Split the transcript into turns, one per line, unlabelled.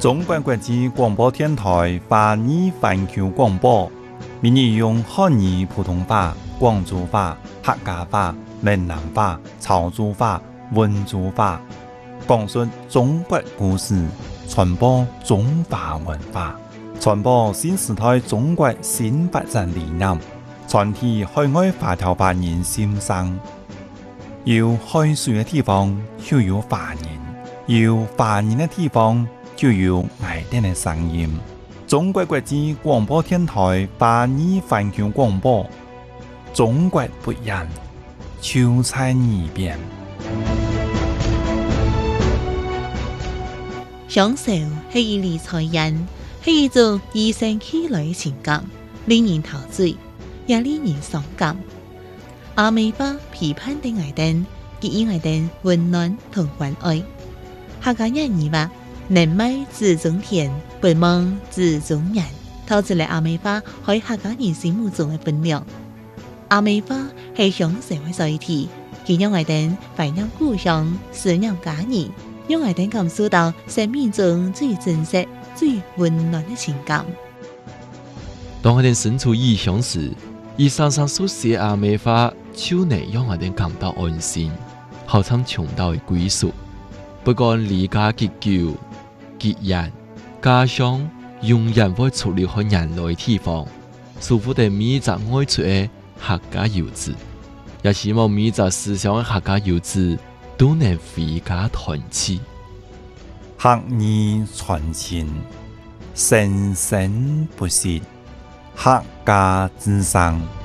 中国国际广播电台华语环球广播，每日用汉语普通话、广州话、客家话、闽南话、潮州话、温州话，讲述中国故事，传播中华文化，传播新时代中国新发展理念，传递海外华侨华人心声。有海水的地方就有华人，有华人的地方就有爱丁的声音。中国国际广播电台华语环球广播，中国不一样，就在耳边。
享受是一理财人，是一种与生俱來嘅情感，令人陶醉，也令人傷感。阿美巴批判的愛丁，給予愛丁溫暖同關愛。客家人語話：人美自中田，不忙自中人。透出嚟阿美巴喺客家人心目中嘅分量。阿美巴係享受嘅載體，佢讓愛丁懷念故鄉，思念家人，讓愛丁感受到生命中最真實、最溫暖嘅情感。
當我哋身處異鄉時，以常常書寫阿美話，就能讓我哋感到安心，好像尋到嘅歸屬。不管離家結久、結人，家鄉永遠會出離開人類地方，舒服地每隻愛出嘅客家遊子，也希望每隻思鄉嘅客家遊子都能回家團聚。
客語傳情，生生不息，客家之聲。